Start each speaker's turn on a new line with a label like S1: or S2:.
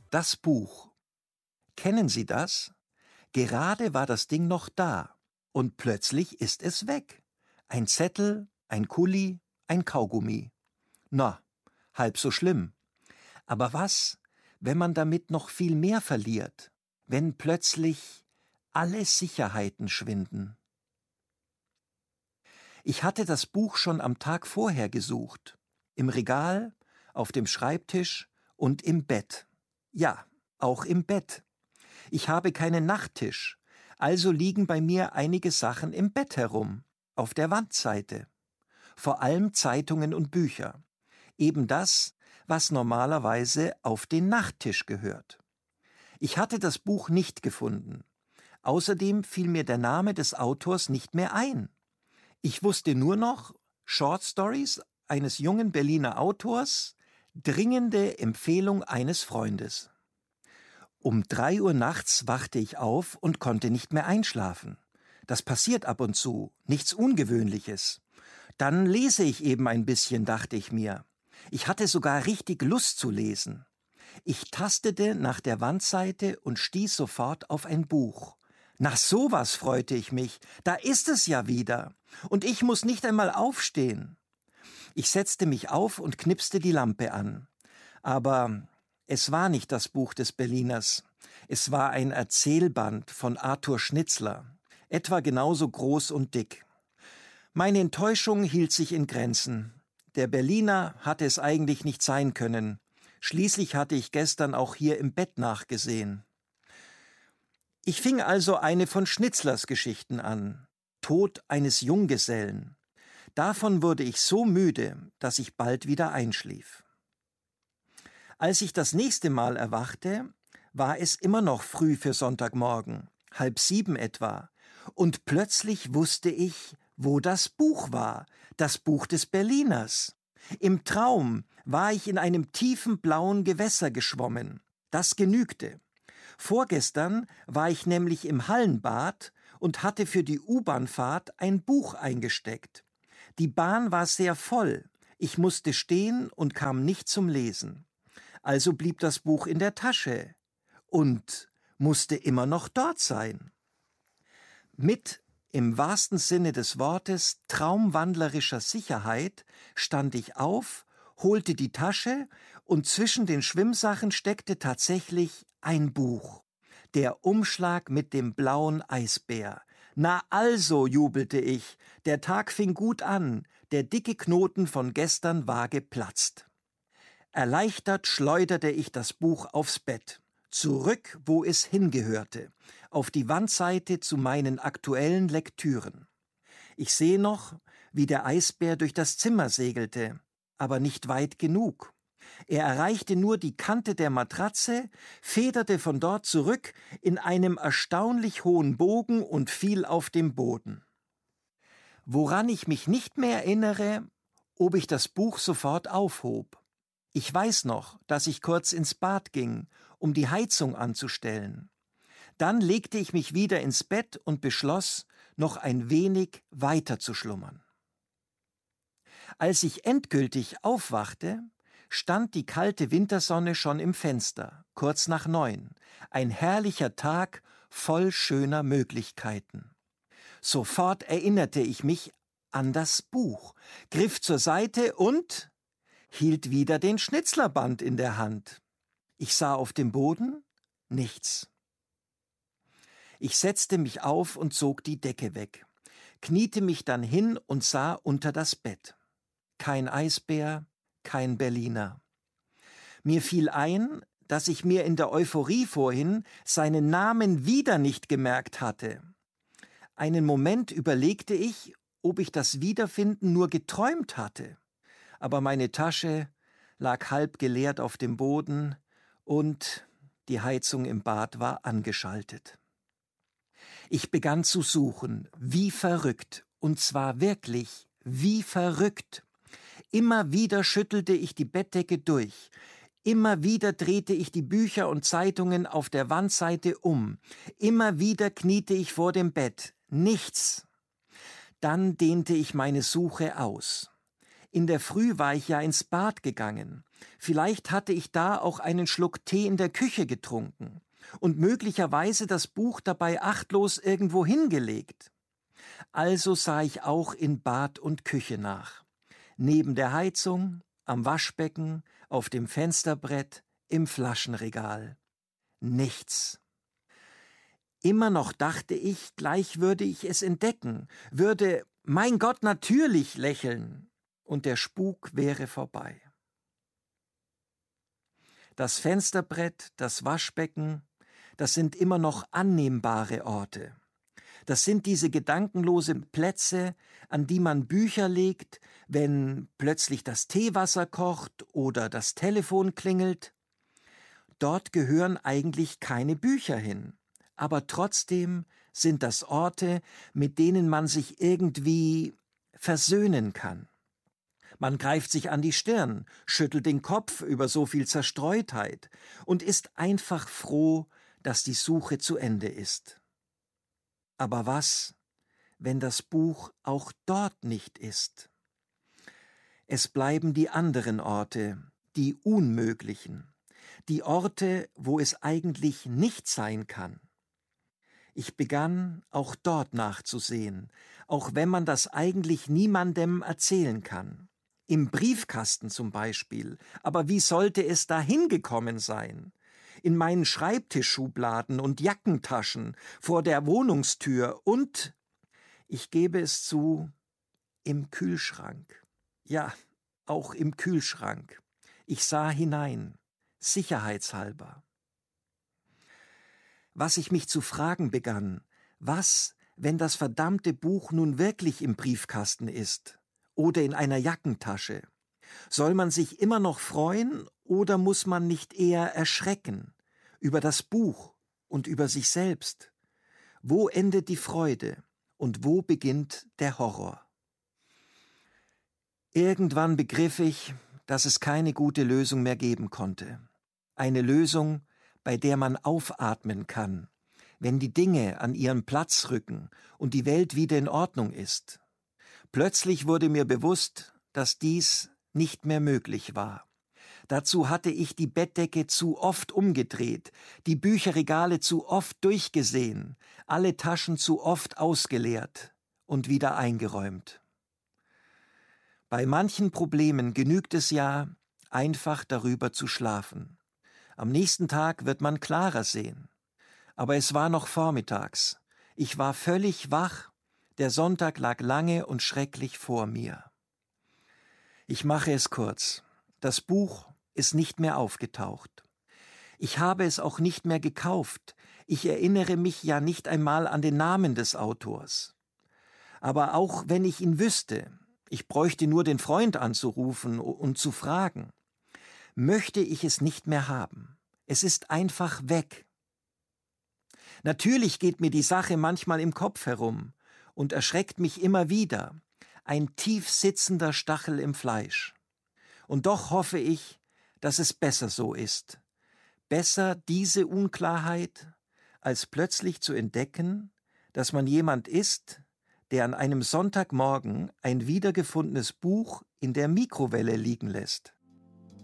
S1: Das Buch. Kennen Sie das? Gerade war das Ding noch da und plötzlich ist es weg. Ein Zettel, ein Kuli, ein Kaugummi. Na, halb so schlimm. Aber was, wenn man damit noch viel mehr verliert? Wenn plötzlich alle Sicherheiten schwinden? Ich hatte das Buch schon am Tag vorher gesucht. Im Regal, auf dem Schreibtisch und im Bett. Ja, auch im Bett. Ich habe keinen Nachttisch, also liegen bei mir einige Sachen im Bett herum, auf der Wandseite. Vor allem Zeitungen und Bücher. Eben das, was normalerweise auf den Nachttisch gehört. Ich hatte das Buch nicht gefunden. Außerdem fiel mir der Name des Autors nicht mehr ein. Ich wusste nur noch, Short Stories eines jungen Berliner Autors, dringende Empfehlung eines Freundes. Um 3 Uhr nachts wachte ich auf und konnte nicht mehr einschlafen. Das passiert ab und zu, nichts Ungewöhnliches. Dann lese ich eben ein bisschen, dachte ich mir. Ich hatte sogar richtig Lust zu lesen. Ich tastete nach der Wandseite und stieß sofort auf ein Buch. Nach sowas freute ich mich. Da ist es ja wieder. Und ich muss nicht einmal aufstehen. Ich setzte mich auf und knipste die Lampe an. Aber es war nicht das Buch des Berliners. Es war ein Erzählband von Arthur Schnitzler, etwa genauso groß und dick. Meine Enttäuschung hielt sich in Grenzen. Der Berliner hatte es eigentlich nicht sein können. Schließlich hatte ich gestern auch hier im Bett nachgesehen. Ich fing also eine von Schnitzlers Geschichten an. Tod eines Junggesellen. Davon wurde ich so müde, dass ich bald wieder einschlief. Als ich das nächste Mal erwachte, war es immer noch früh für Sonntagmorgen, 6:30 etwa, und plötzlich wusste ich, wo das Buch war, das Buch des Berliners. Im Traum war ich in einem tiefen blauen Gewässer geschwommen. Das genügte. Vorgestern war ich nämlich im Hallenbad und hatte für die U-Bahn-Fahrt ein Buch eingesteckt. Die Bahn war sehr voll. Ich musste stehen und kam nicht zum Lesen. Also blieb das Buch in der Tasche und musste immer noch dort sein. Mit, im wahrsten Sinne des Wortes, traumwandlerischer Sicherheit stand ich auf, holte die Tasche und zwischen den Schwimmsachen steckte tatsächlich ein Buch. Der Umschlag mit dem blauen Eisbär. Na also, jubelte ich, der Tag fing gut an, der dicke Knoten von gestern war geplatzt. Erleichtert schleuderte ich das Buch aufs Bett, zurück, wo es hingehörte, auf die Wandseite zu meinen aktuellen Lektüren. Ich sehe noch, wie der Eisbär durch das Zimmer segelte, aber nicht weit genug. Er erreichte nur die Kante der Matratze, federte von dort zurück in einem erstaunlich hohen Bogen und fiel auf den Boden. Woran ich mich nicht mehr erinnere, ob ich das Buch sofort aufhob. Ich weiß noch, dass ich kurz ins Bad ging, um die Heizung anzustellen. Dann legte ich mich wieder ins Bett und beschloss, noch ein wenig weiter zu schlummern. Als ich endgültig aufwachte, stand die kalte Wintersonne schon im Fenster, kurz nach 9. Ein herrlicher Tag voll schöner Möglichkeiten. Sofort erinnerte ich mich an das Buch, griff zur Seite und hielt wieder den Schnitzlerband in der Hand. Ich sah auf dem Boden nichts. Ich setzte mich auf und zog die Decke weg, kniete mich dann hin und sah unter das Bett. Kein Eisbär, kein Berliner. Mir fiel ein, dass ich mir in der Euphorie vorhin seinen Namen wieder nicht gemerkt hatte. Einen Moment überlegte ich, ob ich das Wiederfinden nur geträumt hatte. Aber meine Tasche lag halb geleert auf dem Boden und die Heizung im Bad war angeschaltet. Ich begann zu suchen, wie verrückt, und zwar wirklich wie verrückt. Immer wieder schüttelte ich die Bettdecke durch. Immer wieder drehte ich die Bücher und Zeitungen auf der Wandseite um. Immer wieder kniete ich vor dem Bett. Nichts. Dann dehnte ich meine Suche aus. In der Früh war ich ja ins Bad gegangen. Vielleicht hatte ich da auch einen Schluck Tee in der Küche getrunken und möglicherweise das Buch dabei achtlos irgendwo hingelegt. Also sah ich auch in Bad und Küche nach. Neben der Heizung, am Waschbecken, auf dem Fensterbrett, im Flaschenregal. Nichts. Immer noch dachte ich, gleich würde ich es entdecken, würde, mein Gott, natürlich lächeln, und der Spuk wäre vorbei. Das Fensterbrett, das Waschbecken, das sind immer noch annehmbare Orte. Das sind diese gedankenlosen Plätze, an die man Bücher legt, wenn plötzlich das Teewasser kocht oder das Telefon klingelt. Dort gehören eigentlich keine Bücher hin, aber trotzdem sind das Orte, mit denen man sich irgendwie versöhnen kann. Man greift sich an die Stirn, schüttelt den Kopf über so viel Zerstreutheit und ist einfach froh, dass die Suche zu Ende ist. Aber was, wenn das Buch auch dort nicht ist? Es bleiben die anderen Orte, die unmöglichen, die Orte, wo es eigentlich nicht sein kann. Ich begann, auch dort nachzusehen, auch wenn man das eigentlich niemandem erzählen kann. Im Briefkasten zum Beispiel. Aber wie sollte es dahin gekommen sein? In meinen Schreibtischschubladen und Jackentaschen, vor der Wohnungstür und, ich gebe es zu, im Kühlschrank. Ja, auch im Kühlschrank. Ich sah hinein, sicherheitshalber. Was ich mich zu fragen begann, was, wenn das verdammte Buch nun wirklich im Briefkasten ist? Oder in einer Jackentasche? Soll man sich immer noch freuen oder muss man nicht eher erschrecken über das Buch und über sich selbst? Wo endet die Freude und wo beginnt der Horror? Irgendwann begriff ich, dass es keine gute Lösung mehr geben konnte. Eine Lösung, bei der man aufatmen kann, wenn die Dinge an ihren Platz rücken und die Welt wieder in Ordnung ist. Plötzlich wurde mir bewusst, dass dies nicht mehr möglich war. Dazu hatte ich die Bettdecke zu oft umgedreht, die Bücherregale zu oft durchgesehen, alle Taschen zu oft ausgeleert und wieder eingeräumt. Bei manchen Problemen genügt es ja, einfach darüber zu schlafen. Am nächsten Tag wird man klarer sehen. Aber es war noch vormittags. Ich war völlig wach. Der Sonntag lag lange und schrecklich vor mir. Ich mache es kurz. Das Buch ist nicht mehr aufgetaucht. Ich habe es auch nicht mehr gekauft. Ich erinnere mich ja nicht einmal an den Namen des Autors. Aber auch wenn ich ihn wüsste, ich bräuchte nur den Freund anzurufen und zu fragen, möchte ich es nicht mehr haben. Es ist einfach weg. Natürlich geht mir die Sache manchmal im Kopf herum und erschreckt mich immer wieder, ein tief sitzender Stachel im Fleisch. Und doch hoffe ich, dass es besser so ist. Besser diese Unklarheit, als plötzlich zu entdecken, dass man jemand ist, der an einem Sonntagmorgen ein wiedergefundenes Buch in der Mikrowelle liegen lässt.